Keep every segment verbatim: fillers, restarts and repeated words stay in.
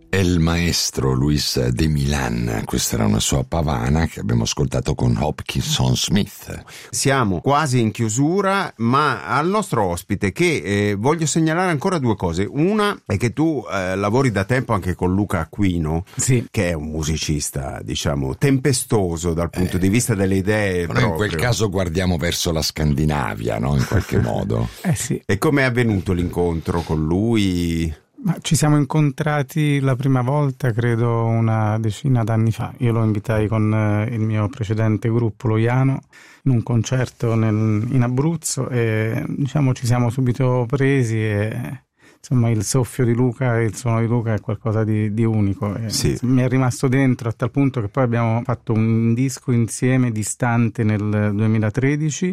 El maestro Luis de Milan, questa era una sua pavana che abbiamo ascoltato con Hopkinson Smith. Siamo quasi in chiusura, ma al nostro ospite che eh, voglio segnalare ancora due cose. Una è che tu eh, lavori da tempo anche con Luca Aquino, sì, che è un musicista, diciamo, tempestoso dal punto eh, di vista delle idee. Però in quel caso guardiamo verso la Scandinavia, no? In qualche modo. Eh sì. E come è avvenuto l'incontro con lui? Ma ci siamo incontrati la prima volta, credo, una decina d'anni fa. Io lo invitai con eh, il mio precedente gruppo, lo Iano, in un concerto nel, in Abruzzo e diciamo ci siamo subito presi e insomma il soffio di Luca e il suono di Luca è qualcosa di, di unico. E sì. Mi è rimasto dentro a tal punto che poi abbiamo fatto un disco insieme distante nel duemilatredici.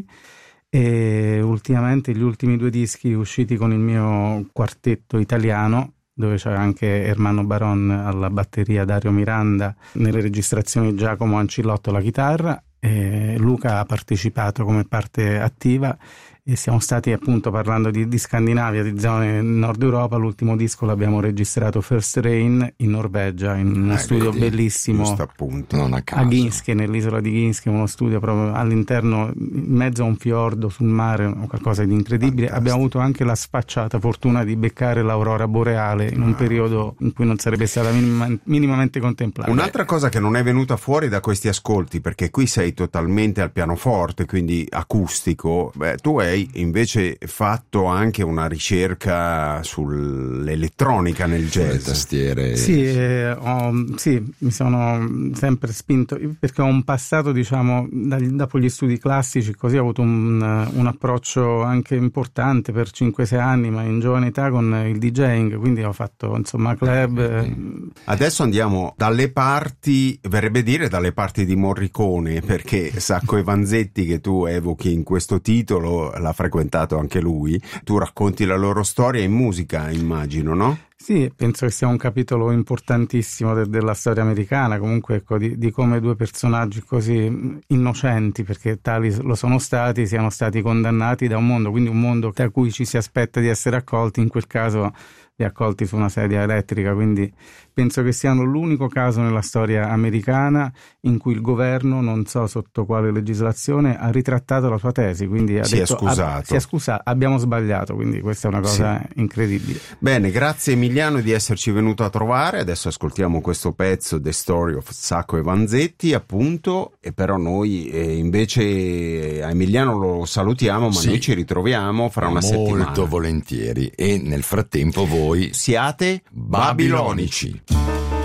E ultimamente gli ultimi due dischi usciti con il mio quartetto italiano, dove c'era anche Ermanno Baron alla batteria, Dario Miranda nelle registrazioni, Giacomo Ancillotto alla chitarra, e Luca ha partecipato come parte attiva. E siamo stati appunto parlando di, di Scandinavia, di zone Nord Europa. L'ultimo disco l'abbiamo registrato First Rain in Norvegia, in uno eh, studio vedi, bellissimo appunto, non a caso. a Ginske, nell'isola di Ginske, uno studio proprio all'interno, in mezzo a un fiordo sul mare, qualcosa di incredibile. Fantastico. Abbiamo avuto anche la sfacciata fortuna di beccare l'aurora boreale in un ah. periodo in cui non sarebbe stata minima, minimamente contemplata. Un'altra cosa che non è venuta fuori da questi ascolti, perché qui sei totalmente al pianoforte, quindi acustico, beh, tu hai invece fatto anche una ricerca sull'elettronica nel jazz. Tastiere. Sì, eh, ho, sì, mi sono sempre spinto perché ho un passato, diciamo, da, dopo gli studi classici, così ho avuto un, un approccio anche importante per cinque sei anni, ma in giovane età con il DJing, quindi ho fatto insomma club. Eh. Adesso andiamo dalle parti, verrebbe dire dalle parti di Morricone, perché Sacco e Vanzetti, che tu evochi in questo titolo, l'ha frequentato anche lui. Tu racconti la loro storia in musica, immagino, no? Sì, penso che sia un capitolo importantissimo de- della storia americana, comunque ecco, di, di come due personaggi così innocenti, perché tali lo sono stati, siano stati condannati da un mondo, quindi un mondo da cui ci si aspetta di essere accolti, in quel caso li ha accolti su una sedia elettrica, quindi penso che siano l'unico caso nella storia americana in cui il governo, non so sotto quale legislazione, ha ritrattato la sua tesi, quindi ha si detto, è scusato. Ah, si è scusato, abbiamo sbagliato, quindi questa è una cosa sì. incredibile. Bene, grazie Emiliano di esserci venuto a trovare. Adesso ascoltiamo questo pezzo, The Story of Sacco e Vanzetti, appunto, e però noi eh, invece a Emiliano lo salutiamo, ma sì. noi ci ritroviamo fra una molto settimana. Molto volentieri, e nel frattempo voi siate babilonici.